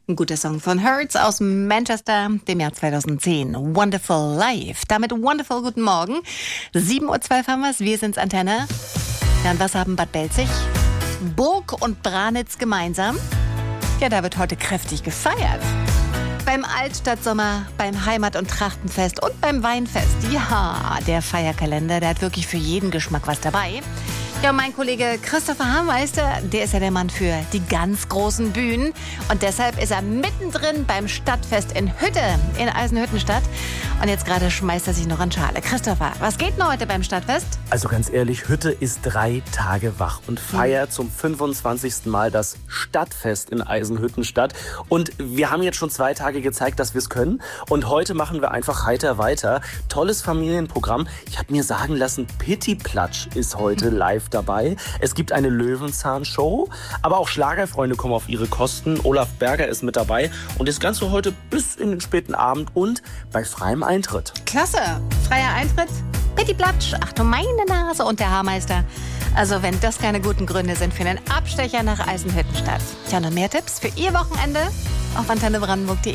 Ein guter Song von Hurts aus Manchester, dem Jahr 2010. Wonderful Life. Damit Wonderful, guten Morgen. 7:12 Uhr haben wir es. Wir sind's, Antenne. Ja, und was haben Bad Belzig, Burg und Branitz gemeinsam? Ja, da wird heute kräftig gefeiert. Beim Altstadtsommer, beim Heimat- und Trachtenfest und beim Weinfest. Ja, der Feierkalender, der hat wirklich für jeden Geschmack was dabei. Ja, und mein Kollege Christopher Hameister, der ist ja der Mann für die ganz großen Bühnen. Und deshalb ist er mittendrin beim Stadtfest in Hütte, in Eisenhüttenstadt. Und jetzt gerade schmeißt er sich noch an Schale. Christopher, was geht denn heute beim Stadtfest? Also ganz ehrlich, Hütte ist 3 Tage wach und feiert zum 25. Mal das Stadtfest in Eisenhüttenstadt. Und wir haben jetzt schon 2 Tage gezeigt, dass wir es können. Und heute machen wir einfach heiter weiter. Tolles Familienprogramm. Ich habe mir sagen lassen, Pittiplatsch ist heute live dabei. Es gibt eine Löwenzahn-Show, aber auch Schlagerfreunde kommen auf ihre Kosten. Olaf Berger ist mit dabei und das Ganze heute bis in den späten Abend und bei freiem Eintritt. Klasse, freier Eintritt, Pittiplatsch, ach du meine Nase und der Haarmeister. Also wenn das keine guten Gründe sind für einen Abstecher nach Eisenhüttenstadt. Tja, noch mehr Tipps für Ihr Wochenende auf antennebrandenburg.de.